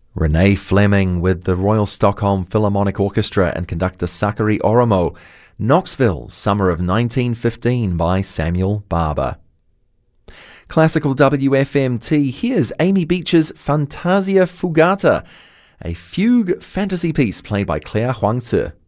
Renee Fleming with the Royal Stockholm Philharmonic Orchestra and conductor Sakari Oramo. Knoxville, Summer of 1915 by Samuel Barber. Classical WFMT, here's Amy Beach's Fantasia Fugata, a fugue fantasy piece played by Claire Huangzi.